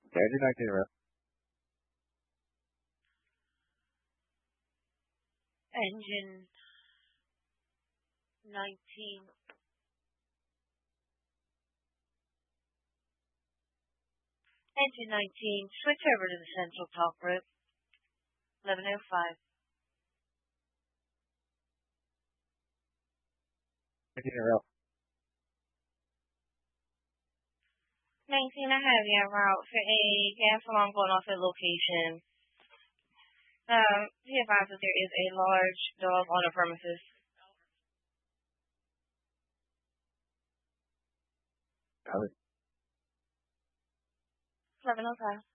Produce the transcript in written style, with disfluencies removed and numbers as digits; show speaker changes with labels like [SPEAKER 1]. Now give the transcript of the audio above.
[SPEAKER 1] Engine 19 route.
[SPEAKER 2] Engine 19. Engine 19, switch over to the central talk group. 1105.
[SPEAKER 1] 19 route.
[SPEAKER 2] 19, I have you en route for a gas alarm going off at location. Be advised that there is a large dog on the premises.
[SPEAKER 1] Got it.
[SPEAKER 2] 1105.